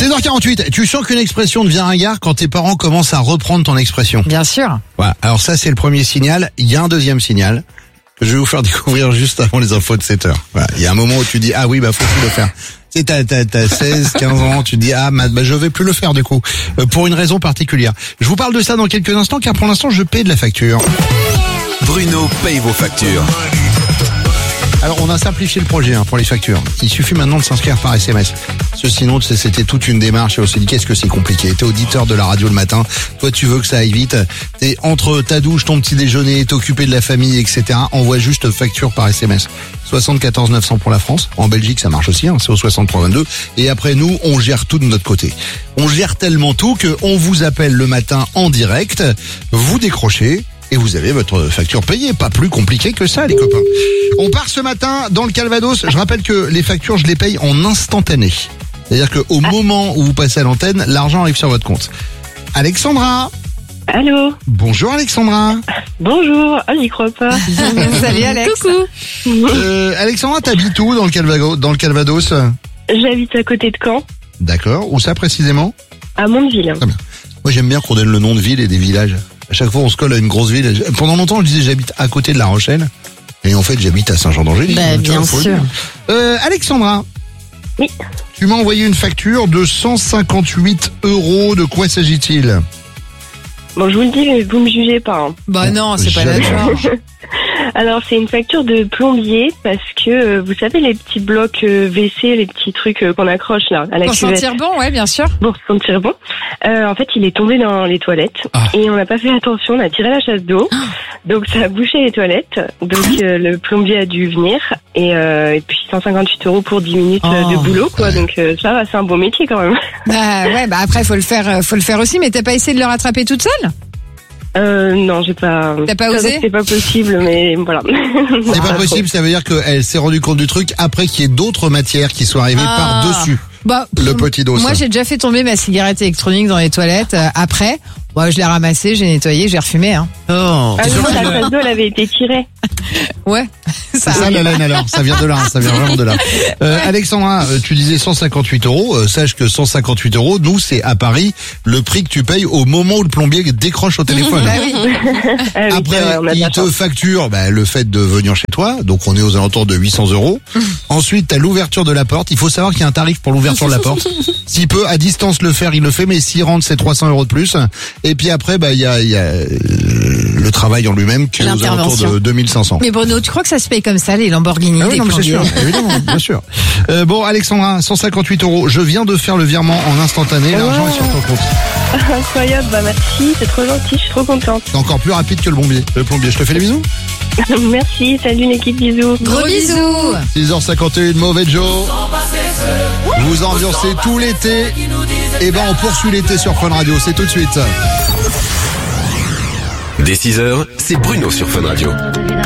16h48, tu sens qu'une expression devient ringard quand tes parents commencent à reprendre ton expression. Bien sûr. Voilà. Alors ça, c'est le premier signal. Il y a un deuxième signal que je vais vous faire découvrir juste avant les infos de 7h. Voilà. Il y a un moment où tu dis, ah oui, faut plus le faire. Tu sais, t'as 16, 15 ans, tu te dis, je vais plus le faire du coup. Pour une raison particulière. Je vous parle de ça dans quelques instants, car pour l'instant, je paie de la facture. Bruno paye vos factures. Alors, on a simplifié le projet pour les factures. Il suffit maintenant de s'inscrire par SMS. Sinon, c'était toute une démarche et on s'est dit, qu'est-ce que c'est compliqué. T'es auditeur de la radio le matin, toi tu veux que ça aille vite. T'es entre ta douche, ton petit déjeuner, t'es occupé de la famille, etc. Envoie juste facture par SMS. 74 900 pour la France. En Belgique, ça marche aussi, c'est au 63 22. Et après, nous, on gère tout de notre côté. On gère tellement tout qu'on vous appelle le matin en direct, vous décrochez, et vous avez votre facture payée. Pas plus compliqué que ça, les copains. On part ce matin dans le Calvados. Je rappelle que les factures, je les paye en instantané. C'est-à-dire qu'au moment où vous passez à l'antenne, l'argent arrive sur votre compte. Alexandra. Allô. Bonjour Alexandra. Bonjour. Ah, j'y crois pas. Salut Alex. Coucou. Alexandra, t'habites où dans le Calvados? J'habite à côté de Caen. D'accord. Où ça précisément? À Mondeville. Très bien. Moi, j'aime bien qu'on donne le nom de ville et des villages. À chaque fois, on se colle à une grosse ville. Pendant longtemps, je disais j'habite à côté de La Rochelle. Et en fait, j'habite à Saint-Jean-d'Angély. Bien sûr. Alexandra. Oui. Tu m'as envoyé une facture de 158 €. De quoi s'agit-il? Bon, je vous le dis, mais vous me jugez pas. Bah non, c'est pas jamais. d'accord. Alors, c'est une facture de plombier parce que, vous savez, les petits blocs WC, les petits trucs qu'on accroche là à la Pour cuvette. sentir bon, ouais, bien sûr. Pour se sentir bon. En fait, il est tombé dans les toilettes et on n'a pas fait attention, on a tiré la chasse d'eau. Donc, ça a bouché les toilettes. Donc, le plombier a dû venir et puis 158 € pour 10 minutes de boulot, quoi. Donc, ça va, c'est un bon métier quand même. Bah ouais, après faut le faire aussi, mais t'as pas essayé de le rattraper toute seule? Non, j'ai pas. T'as pas osé? C'est pas possible, mais voilà. C'est pas possible, ça veut dire qu'elle s'est rendue compte du truc après qu'il y ait d'autres matières qui soient arrivées par-dessus. Le petit dos. Moi, j'ai déjà fait tomber ma cigarette électronique dans les toilettes. Après, je l'ai ramassée, j'ai nettoyé, j'ai refumé. Oh. La chasse d'eau, elle avait été tirée. Ouais. C'est ça la laine alors, ça vient de là, ça vient vraiment de là. Alexandra, tu disais 158 €, sache que 158 €, nous c'est à Paris le prix que tu payes au moment où le plombier décroche au téléphone. Bah oui. Après, il te facture le fait de venir chez toi, donc on est aux alentours de 800 €. Ensuite, t'as l'ouverture de la porte, il faut savoir qu'il y a un tarif pour l'ouverture de la porte. S'il peut à distance le faire, il le fait, mais s'il rentre, c'est 300 € de plus. Et puis après, il y a le travail en lui-même qui est aux alentours de 2500. Mais Bruno, tu crois que ça se paye comme ça, les Lamborghini, oui, non, c'est sûr, évidemment, bien sûr. Bon, Alexandra, 158 €. Je viens de faire le virement en instantané. L'argent est sur ton compte. Incroyable, merci, c'est trop gentil, je suis trop contente. C'est encore plus rapide que le plombier. Je te fais les bisous. Merci, salut l'équipe, bisous. Gros bisous. 6h51, mauvais Joe. Vous ambiancez tout l'été. On poursuit l'été sur Fun Radio. C'est tout de suite. Dès 6h, c'est Bruno sur Fun Radio.